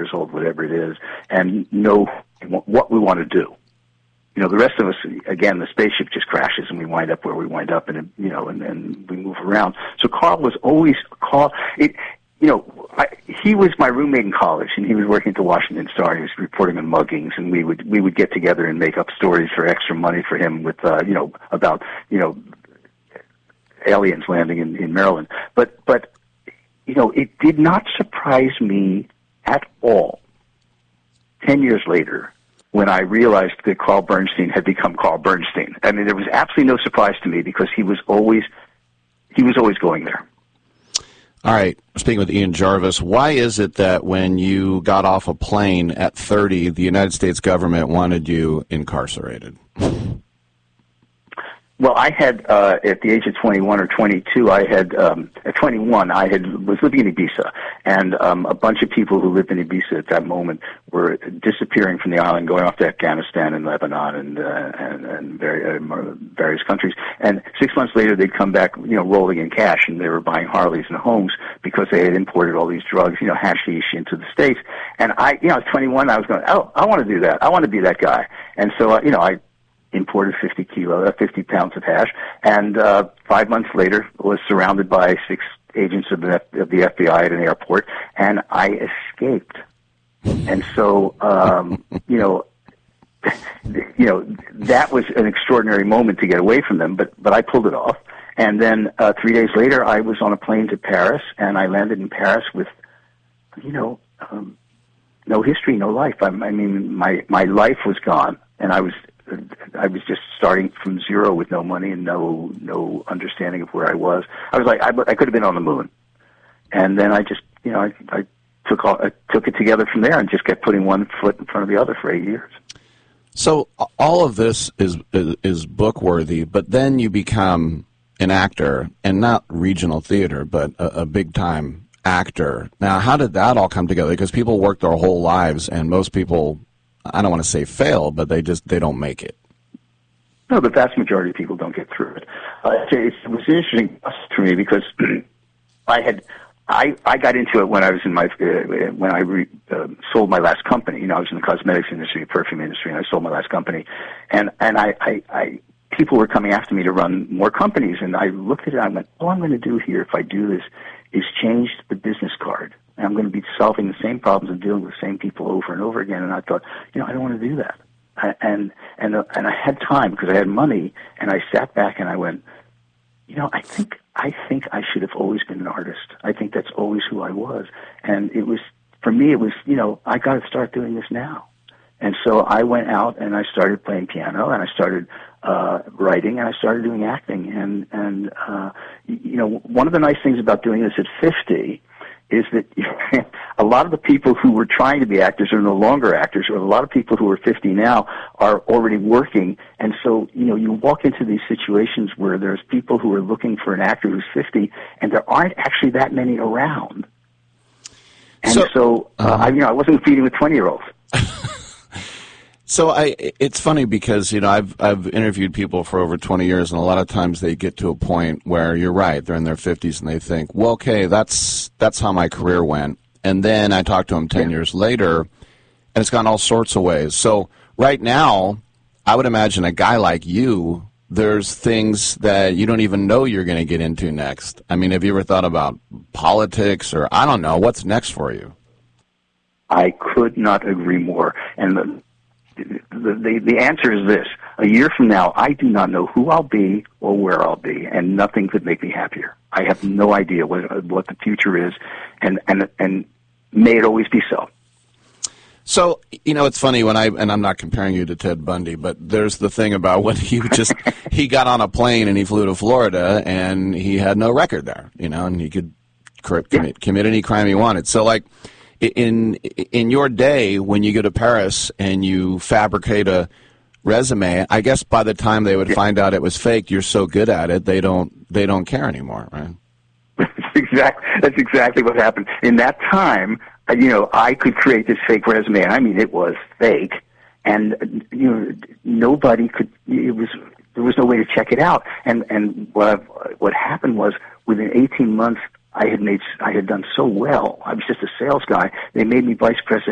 years old, whatever it is, and know what we want to do. You know, the rest of us, again, the spaceship just crashes and we wind up where we wind up, and you know, and we move around. So Carl was always he was my roommate in college, and he was working at the Washington Star. He was reporting on muggings, and we would get together and make up stories for extra money for him with about aliens landing in Maryland. But it did not surprise me at all 10 years later when I realized that Carl Bernstein had become Carl Bernstein. I mean, there was absolutely no surprise to me because he was always going there. All right, speaking with Ian Jarvis, why is it that when you got off a plane at 30, the United States government wanted you incarcerated? Well, I had, at the age of 21 or 22, at 21, was living in Ibiza, and a bunch of people who lived in Ibiza at that moment were disappearing from the island, going off to Afghanistan and Lebanon and various countries. And 6 months later, they'd come back, rolling in cash, and they were buying Harleys and homes because they had imported all these drugs, hashish into the States. And I was 21, I was going, I want to do that. I want to be that guy. And so, I imported 50 pounds of hash, and 5 months later was surrounded by 6 agents of the FBI at an airport, and I escaped. And so, that was an extraordinary moment to get away from them, but I pulled it off. And then 3 days later, I was on a plane to Paris, and I landed in Paris with, no history, no life. I mean, my life was gone, and I was just starting from zero with no money and no understanding of where I was. I was like, I could have been on the moon. And then I just, I took it together from there and just kept putting one foot in front of the other for 8 years. So all of this is book worthy, but then you become an actor, and not regional theater, but a big time actor. Now, how did that all come together? Because people work their whole lives, and most people, I don't want to say fail, but they don't make it. No, the vast majority of people don't get through it. It was an interesting process for me because I got into it when I was in when I sold my last company. I was in the cosmetics industry, perfume industry, and I sold my last company, and I people were coming after me to run more companies, and I looked at it and I went, all I'm going to do here if I do this is change the business card. And I'm going to be solving the same problems and dealing with the same people over and over again. And I thought, I don't want to do that. And I had time because I had money, and I sat back and I went, I think I should have always been an artist. I think that's always who I was. And it was, for me, it was, I got to start doing this now. And so I went out and I started playing piano, and I started writing, and I started doing acting. And one of the nice things about doing this at 50 is that a lot of the people who were trying to be actors are no longer actors, or a lot of people who are 50 now are already working. And so, you walk into these situations where there's people who are looking for an actor who's 50, and there aren't actually that many around. And I wasn't competing with 20-year-olds. So it's funny because I've interviewed people for over 20 years, and a lot of times they get to a point where you're right, they're in their 50s, and they think, well, okay, that's how my career went. And then I talk to them 10 years later, and it's gone all sorts of ways. So right now, I would imagine a guy like you, there's things that you don't even know you're going to get into next. I mean, have you ever thought about politics, or I don't know, what's next for you? I could not agree more. And the answer is this. A year from now, I do not know who I'll be or where I'll be, and nothing could make me happier. I have no idea what the future is, and may it always be so. So, it's funny and I'm not comparing you to Ted Bundy, but there's the thing about when he got on a plane and he flew to Florida and he had no record there, and he could commit any crime he wanted. So, like, in your day, when you go to Paris and you fabricate a resume, I guess by the time they would find out it was fake, you're so good at it, they don't care anymore, right? That's exactly what happened. In that time, I could create this fake resume. I mean, it was fake, and nobody could. There was no way to check it out. And what happened was, within 18 months, I had done so well. I was just a sales guy. They made me vice president